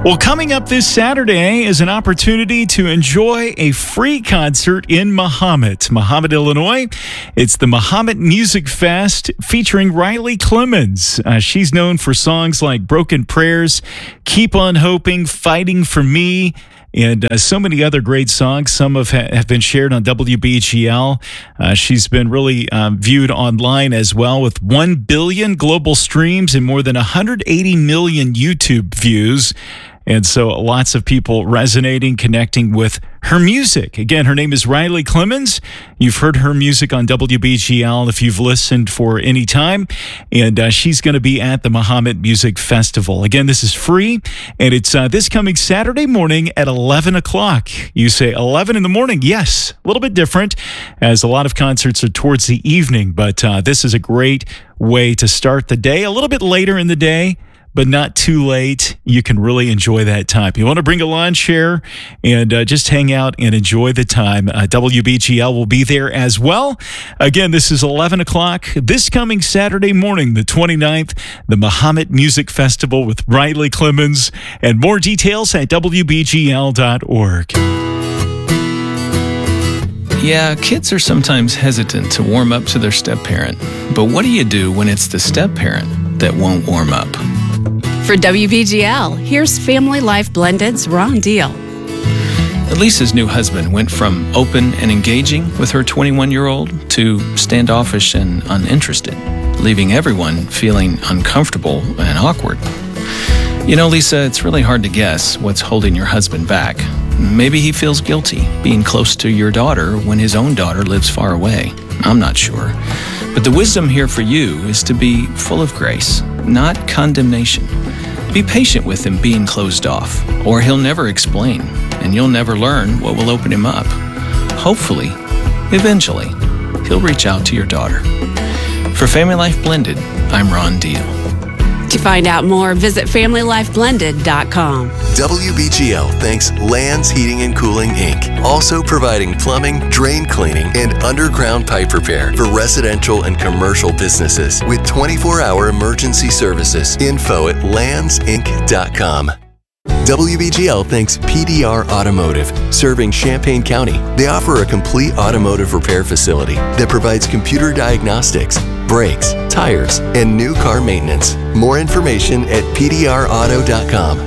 Well, coming up this Saturday is an opportunity to enjoy a free concert in Mahomet, Illinois. It's the Mahomet Music Fest featuring Riley Clemmons. She's known for songs like Broken Prayers, Keep on Hoping, Fighting for Me, and so many other great songs. Some have been shared on WBGL. She's been really viewed online as well, with 1 billion global streams and more than 180 million YouTube views. And so lots of people resonating, connecting with her music. Again, her name is Riley Clemmons. You've heard her music on WBGL if you've listened for any time. And she's going to be at the Mahomet Music Festival. Again, this is free, and it's this coming Saturday morning at 11 o'clock. You say 11 in the morning? Yes, a little bit different, as a lot of concerts are towards the evening. But this is a great way to start the day, a little bit later in the day, but not too late. You can really enjoy that time. You want to bring a lawn chair and just hang out and enjoy the time. WBGL will be there as well. Again, this is 11 o'clock this coming Saturday morning, the 29th, the Mahomet Music Festival with Riley Clemmons. And more details at WBGL.org. Yeah, kids are sometimes hesitant to warm up to their step-parent. But what do you do when it's the step-parent that won't warm up? For WBGL, here's Family Life Blended's Ron Deal. Elisa's new husband went from open and engaging with her 21-year-old to standoffish and uninterested, leaving everyone feeling uncomfortable and awkward. You know, Lisa, it's really hard to guess what's holding your husband back. Maybe he feels guilty being close to your daughter when his own daughter lives far away. I'm not sure. But the wisdom here for you is to be full of grace, not condemnation. Be patient with him being closed off, or he'll never explain, and you'll never learn what will open him up. Hopefully, eventually, he'll reach out to your daughter. For Family Life Blended, I'm Ron Deal. To find out more, visit FamilyLifeBlended.com. WBGL thanks Lands Heating and Cooling, Inc., also providing plumbing, drain cleaning, and underground pipe repair for residential and commercial businesses with 24-hour emergency services. Info at landsinc.com. WBGL thanks PDR Automotive, serving Champaign County. They offer a complete automotive repair facility that provides computer diagnostics, brakes, tires, and new car maintenance. More information at pdrauto.com.